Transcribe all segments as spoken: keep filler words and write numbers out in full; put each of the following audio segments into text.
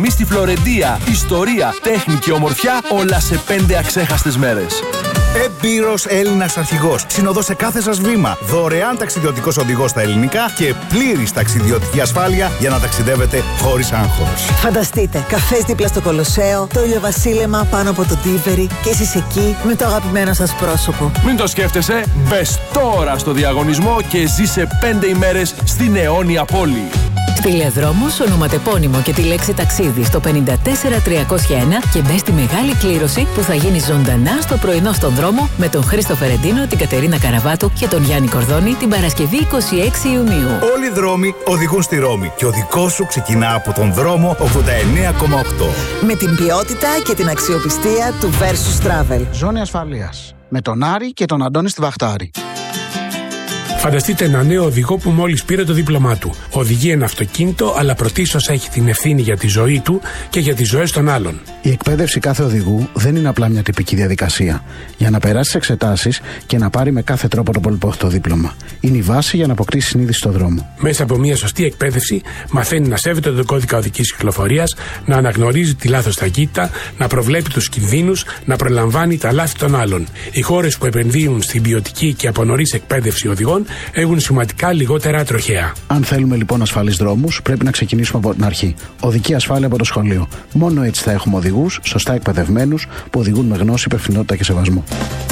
στιγμή στη Φλωρεντία. Ιστορία, τέχνη και ομορφιά, όλα σε πέντε αξέχαστες μέρες. Εμπειρος Έλληνας αρχηγός. Συνοδός σε κάθε σας βήμα. Δωρεάν ταξιδιωτικός οδηγός στα ελληνικά και πλήρης ταξιδιωτική ασφάλεια για να ταξιδεύετε χωρίς άγχος. Φανταστείτε, καφές δίπλα στο Κολοσσέο, το ηλιοβασίλεμα πάνω από το Τίβερι και εσείς εκεί με το αγαπημένο σας πρόσωπο. Μην το σκέφτεσαι, μπες τώρα στο διαγωνισμό και ζήσε πέντε ημέρες στην αιώνια πόλη. Στείλε δρόμος, ονοματεπώνυμο και τη λέξη ταξίδι στο πέντε τέσσερα τριακόσια ένα και μπες στη μεγάλη κλήρωση που θα γίνει ζωντανά στο πρωινό στον δρόμο με τον Χρήστο Φερεντίνο, την Κατερίνα Καραβάτου και τον Γιάννη Κορδόνη την Παρασκευή είκοσι έξι Ιουνίου. Όλοι οι δρόμοι οδηγούν στη Ρώμη και ο δικός σου ξεκινά από τον δρόμο ογδόντα εννέα κόμμα οκτώ. Με την ποιότητα και την αξιοπιστία του Versus Travel. Ζώνη ασφαλείας. Με τον Άρη και τον Αντώνη στη Βαχτάρη. Φανταστείτε ένα νέο οδηγό που μόλις πήρε το δίπλωμά του. Οδηγεί ένα αυτοκίνητο, αλλά πρωτίστως έχει την ευθύνη για τη ζωή του και για τις ζωές των άλλων. Η εκπαίδευση κάθε οδηγού δεν είναι απλά μια τυπική διαδικασία. Για να περάσει τις εξετάσεις και να πάρει με κάθε τρόπο το πολυπόθητο δίπλωμα. Είναι η βάση για να αποκτήσει συνείδηση στον δρόμο. Μέσα από μια σωστή εκπαίδευση, μαθαίνει να σέβεται τον κώδικα οδικής κυκλοφορίας, να αναγνωρίζει τη λάθος ταχύτητα, να προβλέπει τους κινδύνους, να προλαμβάνει τα λάθη των άλλων. Οι χώρες που επενδύουν στην ποιοτική και από νωρίς εκπαίδευση οδηγών έχουν σημαντικά λιγότερα τροχαία. Αν θέλουμε λοιπόν ασφαλείς δρόμους, πρέπει να ξεκινήσουμε από την αρχή. Οδική ασφάλεια από το σχολείο. Μόνο έτσι θα έχουμε οδηγούς σωστά εκπαιδευμένους που οδηγούν με γνώση, υπευθυνότητα και σεβασμό.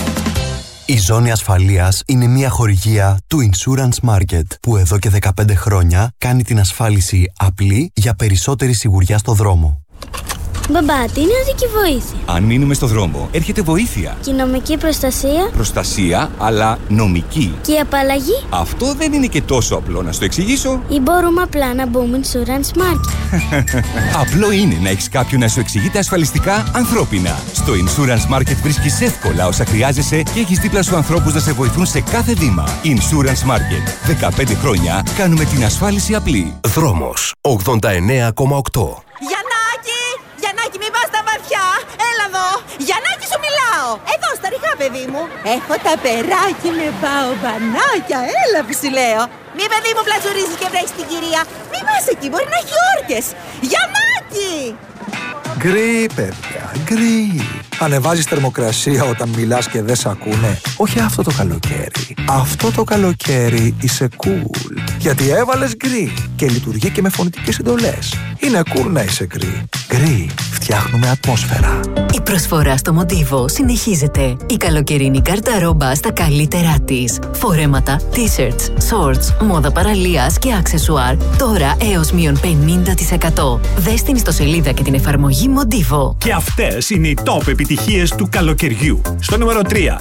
Η Ζώνη Ασφαλείας είναι μια χορηγία του Insurance Market που εδώ και δεκαπέντε χρόνια κάνει την ασφάλιση απλή για περισσότερη σιγουριά στο δρόμο. Μπαμπά, τι είναι οδική βοήθεια? Αν μείνουμε στο δρόμο, έρχεται βοήθεια. Και η νομική προστασία? Προστασία, αλλά νομική. Και η απαλλαγή? Αυτό δεν είναι και τόσο απλό, να στο εξηγήσω. Ή μπορούμε απλά να μπούμε Insurance Market? Απλό είναι να έχεις κάποιον να σου εξηγείται ασφαλιστικά ανθρώπινα. Στο Insurance Market βρίσκεις εύκολα όσα χρειάζεσαι και έχεις δίπλα σου ανθρώπους να σε βοηθούν σε κάθε βήμα. Insurance Market. δεκαπέντε χρόνια κάνουμε την ασφάλιση απλή. Δρόμος ογδόντα εννέα κόμμα οκτώ. Γιαννάκη! Γιαννάκη, μην πας στα βαθιά! Έλα εδώ! Γιαννάκη, σου μιλάω! Εδώ, στα ριχά, παιδί μου! Έχω τα περάκι με μπαομπανάκια! Έλα που σου λέω! Μη, παιδί μου, πλατσουρίζει και βρέχει την κυρία! Μη πας εκεί, μπορεί να έχει όρκες! Γιαννάκη! Γκρι, παιδιά, γκρι. Ανεβάζεις θερμοκρασία όταν μιλάς και δεν σ' ακούνε. Όχι αυτό το καλοκαίρι. Αυτό το καλοκαίρι είσαι cool. Γιατί έβαλες γκρι και λειτουργεί και με φωνητικές εντολές. Είναι cool να είσαι γκρι. Γκρι, φτιάχνουμε ατμόσφαιρα. Η προσφορά στο Μοντίβο συνεχίζεται. Η καλοκαιρινή κάρτα ρόμπα στα καλύτερά της. Φορέματα, t-shirts, shorts, μόδα παραλίας και αξεσουάρ. Τώρα έως μείον πενήντα τοις εκατό. Δες την ιστοσελίδα και την εφαρμογή Μοντίβο. Και αυτές είναι οι top επιτυχίες του καλοκαιριού. Στο νούμερο τρία.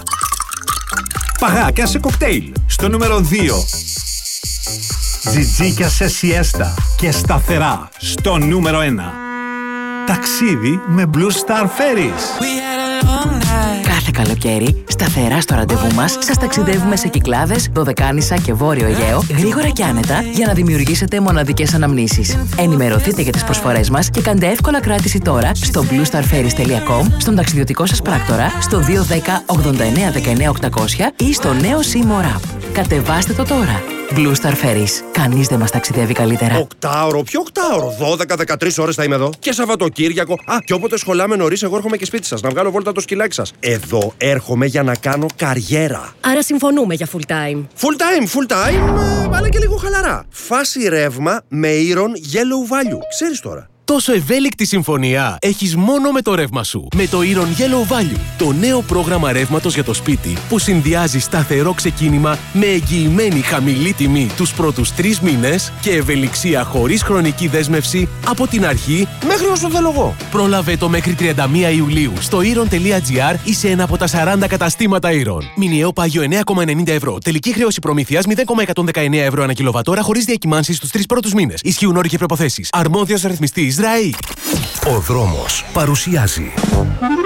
Παγάκια σε κοκτέιλ. Στο νούμερο δύο. Τζιτζίκια σε σιέστα και σταθερά. Στο νούμερο ένα. Ταξίδι με Blue Star Ferries. Κάθε καλοκαίρι, σταθερά στο ραντεβού μας, σας ταξιδεύουμε σε Κυκλάδες, Δωδεκάνησα και Βόρειο Αιγαίο, γρήγορα και άνετα, για να δημιουργήσετε μοναδικές αναμνήσεις. Ενημερωθείτε για τις προσφορές μας και κάντε εύκολα κράτηση τώρα στο blue star ferries τελεία com, στον ταξιδιωτικό σας πράκτορα, στο δύο ένα μηδέν ογδόντα εννέα δεκαεννέα οκτακόσια ή στο νέο Seymour App. Κατεβάστε το τώρα. Blue Star Ferries. Κανείς δεν μας ταξιδεύει καλύτερα. Οκτάωρο, ποιο οκτάωρο? δώδεκα με δεκατρείς ώρες θα είμαι εδώ. Και Σαββατοκύριακο. Α, και όποτε σχολάμε νωρίς, εγώ έρχομαι και σπίτι σας να βγάλω βόλτα το σκυλάκι σας. Εδώ έρχομαι για να κάνω καριέρα. Άρα συμφωνούμε για full time. Full time, full time, αλλά και λίγο χαλαρά. Φάση ρεύμα με Iron Yellow Value. Ξέρεις τώρα. Τόσο ευέλικτη συμφωνία έχεις μόνο με το ρεύμα σου. Με το Iron Yellow Value, το νέο πρόγραμμα ρεύματος για το σπίτι που συνδυάζει σταθερό ξεκίνημα με εγγυημένη χαμηλή τιμή τους πρώτους τρεις μήνες και ευελιξία χωρίς χρονική δέσμευση από την αρχή μέχρι όσο θέλω εγώ. Πρόλαβε το μέχρι τριάντα μία Ιουλίου στο iron τελεία gr ή σε ένα από τα σαράντα καταστήματα Iron. Μηνιαίο πάγιο εννέα κόμμα ενενήντα ευρώ. Τελική χρέωση προμήθειας μηδέν κόμμα εκατόν δεκαεννέα ευρώ ανά κιλοβατόρα χωρίς διακυμάνσεις στους τρεις πρώτους μήνες. Ισχύουν όροι και προϋποθέσεις. Αρμόδιος ρυθμιστής ΡΑΗ. Ο δρόμος παρουσιάζει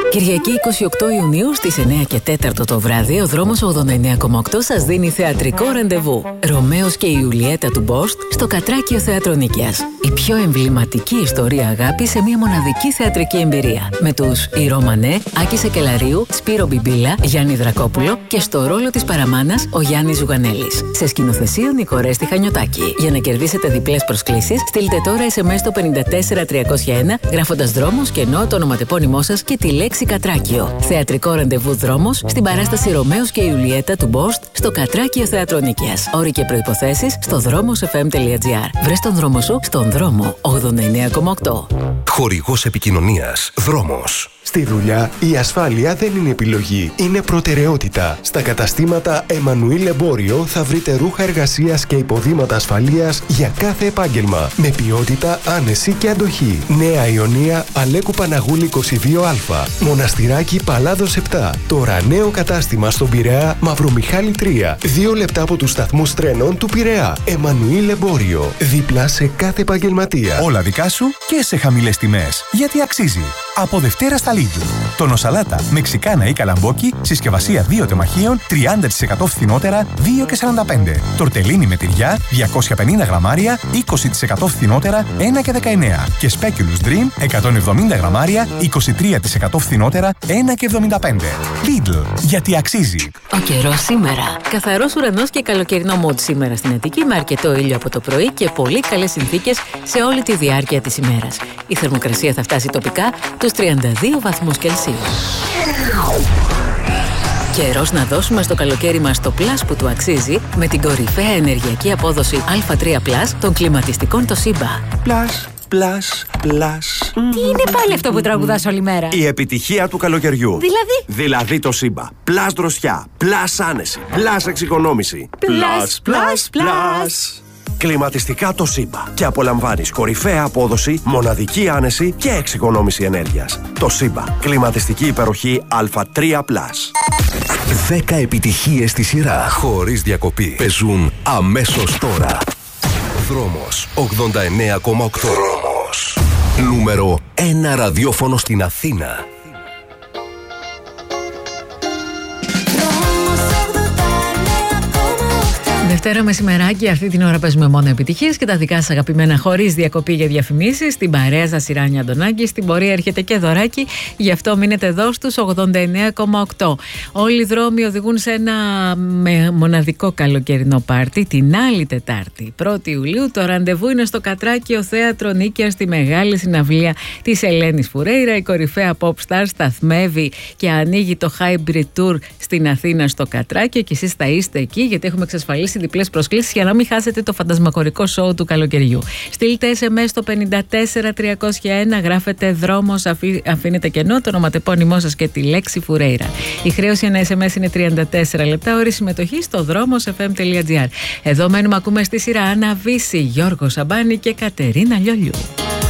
Κυριακή είκοσι οκτώ Ιουνίου στις εννιά και τέσσερα το βράδυ, ο δρόμος ογδόντα εννιά κόμμα οκτώ σας δίνει θεατρικό ραντεβού. Ρωμαίος και η Ιουλιέτα του Μπόστ στο Κατράκιο Θέατρο Νίκαιας. Η πιο εμβληματική ιστορία αγάπης σε μια μοναδική θεατρική εμπειρία. Με τους Ηρώ Μανέ, Άκη Σεκελαρίου, Σπύρο Μπιμπίλα, Γιάννη Δρακόπουλο και στο ρόλο της παραμάνας ο Γιάννης Ζουγανέλης. Σε σκηνοθεσία Νικορέστη Χανιωτάκη. Για να κερδίσετε διπλές προσκλήσεις, στείλτε τώρα ες εμ ες στο πέντε τέσσερα τριακόσια ένα γράφοντας δρόμος και ενώ το ονοματεπώνυμό σας και τη λέξη Κατράκιο. Θεατρικό ραντεβού δρόμος στην παράσταση Ρωμαίος και η Ιουλιέτα του Μπόστ στο Κατράκιο Θέατρο Νίκαιας. Όροι και προϋποθέσεις στο δρόμος εφ εμ τελεία τζι άρ. Βρες τον δρόμο σου στον δρόμο ογδόντα εννιά κόμμα οκτώ. Χορηγός επικοινωνίας Δρόμος. Στη δουλειά η ασφάλεια δεν είναι επιλογή, είναι προτεραιότητα. Στα καταστήματα Εμμανουήλ Εμπόριο θα βρείτε ρούχα εργασίας και υποδήματα ασφαλείας για κάθε επάγγελμα. Με ποιότητα, άνεση και αντοχή. Νέα Ιωνία, Αλέκου Παναγούλη είκοσι δύο α. Μοναστηράκι Παλάδος επτά. Τώρα νέο κατάστημα στον Πειραιά, Μαυρομιχάλη τρία. Δύο λεπτά από τους σταθμούς τρένων του Πειραιά. Εμμανουήλ Εμπόριο. Δίπλα σε κάθε επαγγελματία. Όλα δικά σου και σε χαμηλές τιμές. Γιατί αξίζει. Από Δευτέρα στα Lidl. Τονοσαλάτα, μεξικάνα ή καλαμπόκι, συσκευασία δύο τεμαχίων, τριάντα τοις εκατό φθηνότερα, δύο και σαράντα πέντε. Τορτελίνι με τυριά, διακόσια πενήντα γραμμάρια, είκοσι τοις εκατό φθηνότερα, ένα και δεκαεννέα. Και Speculous Dream, εκατόν εβδομήντα γραμμάρια, είκοσι τρία τοις εκατό φθηνότερα, ένα και εβδομήντα πέντε. Lidl, γιατί αξίζει. Ο καιρός σήμερα. Καθαρός ουρανός και καλοκαιρινό μοντ σήμερα στην Αττική, με αρκετό ήλιο από το πρωί και πολύ καλές συνθήκες σε όλη τη διάρκεια της ημέρας. Η θερμοκρασία θα φτάσει τοπικά τους τριάντα δύο βαθμούς Κελσίου. Καιρός να δώσουμε στο καλοκαίρι μας το πλάς που του αξίζει με την κορυφαία ενεργειακή απόδοση Α τρία πλας των κλιματιστικών Toshiba. Πλάς, πλάς, πλάς. Τι είναι πάλι αυτό που τραγουδάς όλη μέρα? Η επιτυχία του καλοκαιριού. Δηλαδή? Δηλαδή Toshiba. Πλάς δροσιά, πλάς άνεση, πλάς εξοικονόμηση. Πλάς, πλάς, πλάς. Κλιματιστικά Toshiba. Και απολαμβάνεις κορυφαία απόδοση, μοναδική άνεση και εξοικονόμηση ενέργειας. Toshiba. Κλιματιστική υπεροχή Α τρία πλας. δέκα επιτυχίες στη σειρά, χωρίς διακοπή, παίζουν αμέσως τώρα. Δρόμος ογδόντα εννιά κόμμα οκτώ. Δρόμος. Νούμερο ένα ραδιόφωνο στην Αθήνα. Δευτέρα μεσημεράκι, αυτή την ώρα παίζουμε μόνο επιτυχίες και τα δικά σας αγαπημένα χωρίς διακοπή για διαφημίσεις. Στην παρέα σας Ράνια Αντωνάκη, στην πορεία έρχεται και δωράκι, γι' αυτό μείνετε εδώ στους ογδόντα εννιά κόμμα οκτώ. Όλοι οι δρόμοι οδηγούν σε ένα μοναδικό καλοκαιρινό πάρτι την άλλη Τετάρτη, πρώτη Ιουλίου. Το ραντεβού είναι στο Κατράκιο Θέατρο Νίκαιας, στη μεγάλη συναυλία της Ελένης Φουρέιρα. Η κορυφαία pop star σταθμεύει και ανοίγει το Hybrid Tour στην Αθήνα στο Κατράκιο και εσείς θα είστε εκεί, γιατί έχουμε εξασφαλίσει διπλές προσκλήσεις για να μην χάσετε το φαντασμακορικό σοου του καλοκαιριού. Στείλτε ες εμ ες στο πέντε τέσσερα τριακόσια ένα, γράφετε δρόμος, αφή, αφήνετε κενό, το ονοματεπώνυμό σας και τη λέξη Φουρέιρα. Η χρέωση ένα ες εμ ες είναι τριάντα τέσσερα λεπτά, ώρες συμμετοχή στο δρόμος εφ εμ τελεία τζι άρ. Εδώ μένουμε, ακούμε στη σειρά Άννα Βύση, Γιώργο Σαμπάνη και Κατερίνα Λιολιού.